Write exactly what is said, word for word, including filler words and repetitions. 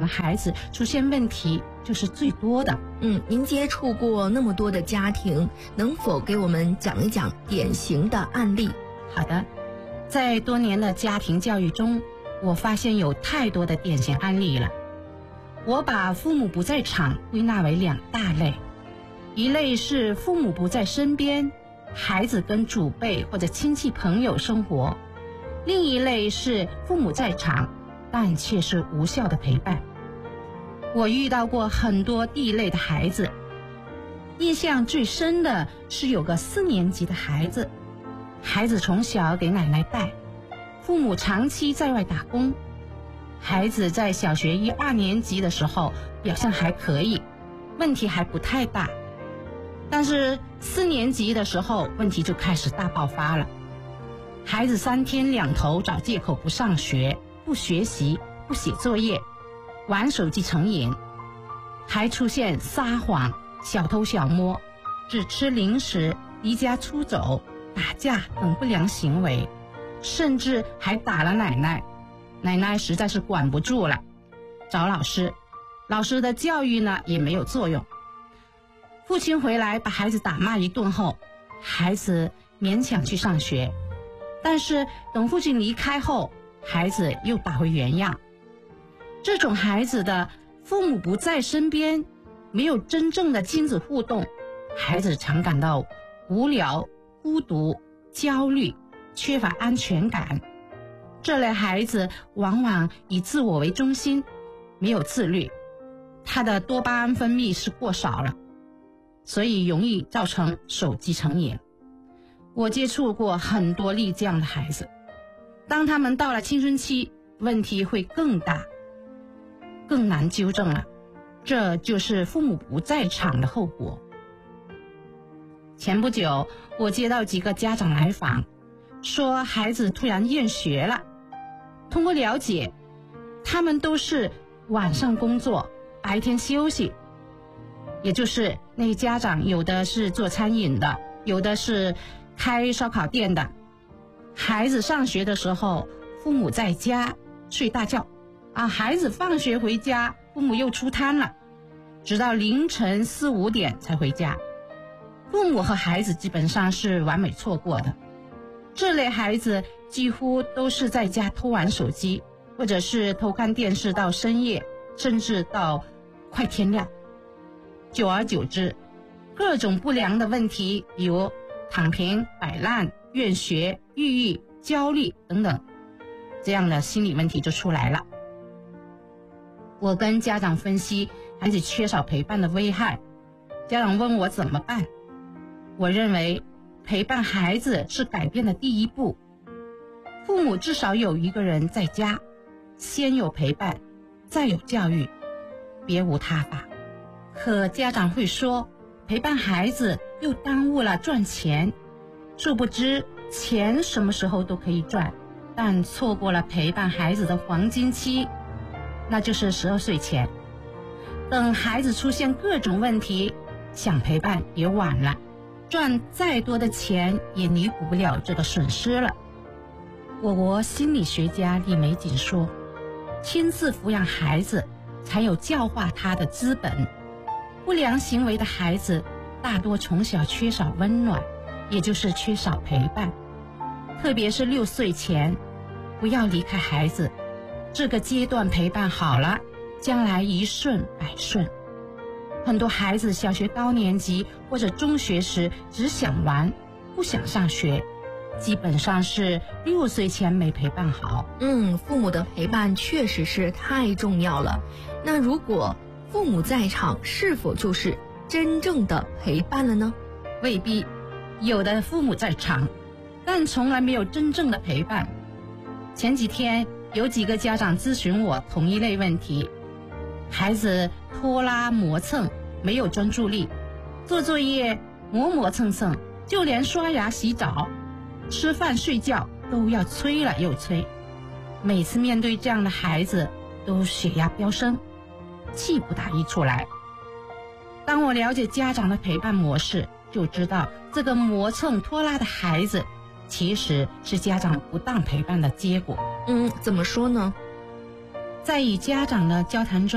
孩子出现问题就是最多的。 嗯，您接触过那么多的家庭，能否给我们讲一讲典型的案例？ 好的，在多年的家庭教育中，我发现有太多的典型案例了。我把父母不在场归纳为两大类，一类是父母不在身边，孩子跟祖辈或者亲戚朋友生活；另一类是父母在场，但却是无效的陪伴。我遇到过很多第一类的孩子，印象最深的是有个四年级的孩子，孩子从小给奶奶带，父母长期在外打工。孩子在小学一二年级的时候表现还可以，问题还不太大，但是四年级的时候问题就开始大爆发了。孩子三天两头找借口不上学、不学习、不写作业，玩手机成瘾，还出现撒谎、小偷小摸、只吃零食、离家出走、打架等不良行为，甚至还打了奶奶。奶奶实在是管不住了，找老师，老师的教育呢也没有作用。父亲回来把孩子打骂一顿后，孩子勉强去上学，但是等父亲离开后，孩子又打回原样。这种孩子的父母不在身边，没有真正的亲子互动，孩子常感到无聊、孤独、焦虑，缺乏安全感。这类孩子往往以自我为中心，没有自律，他的多巴胺分泌是过少了，所以容易造成手机成瘾。我接触过很多例这样的孩子，当他们到了青春期，问题会更大，更难纠正了，这就是父母不在场的后果。前不久，我接到几个家长来访，说孩子突然厌学了。通过了解，他们都是晚上工作，白天休息，也就是那家长有的是做餐饮的，有的是开烧烤店的。孩子上学的时候，父母在家睡大觉啊，孩子放学回家，父母又出摊了，直到凌晨四五点才回家。父母和孩子基本上是完美错过的。这类孩子几乎都是在家偷玩手机，或者是偷看电视到深夜，甚至到快天亮。久而久之，各种不良的问题，比如躺平、摆烂、厌学、抑郁、焦虑等等，这样的心理问题就出来了。我跟家长分析孩子缺少陪伴的危害，家长问我怎么办，我认为陪伴孩子是改变的第一步。父母至少有一个人在家，先有陪伴，再有教育，别无他法。可家长会说，陪伴孩子又耽误了赚钱。殊不知，钱什么时候都可以赚，但错过了陪伴孩子的黄金期，那就是十二岁前。等孩子出现各种问题，想陪伴也晚了，赚再多的钱也弥补不了这个损失了。我国心理学家李玫瑾说，亲自抚养孩子才有教化他的资本。不良行为的孩子大多从小缺少温暖，也就是缺少陪伴，特别是六岁前不要离开孩子，这个阶段陪伴好了，将来一顺百顺。很多孩子小学高年级或者中学时只想玩，不想上学，基本上是六岁前没陪伴好。 嗯，父母的陪伴确实是太重要了。那如果父母在场，是否就是真正的陪伴了呢？ 未必，有的父母在场，但从来没有真正的陪伴。前几天有几个家长咨询我同一类问题，孩子拖拉磨蹭，没有专注力，做作业磨磨蹭蹭，就连刷牙洗澡吃饭睡觉都要催了又催。每次面对这样的孩子，都血压飙升，气不打一处来。当我了解家长的陪伴模式，就知道这个磨蹭拖拉的孩子其实是家长不当陪伴的结果。 嗯，怎么说呢？ 在与家长的交谈中，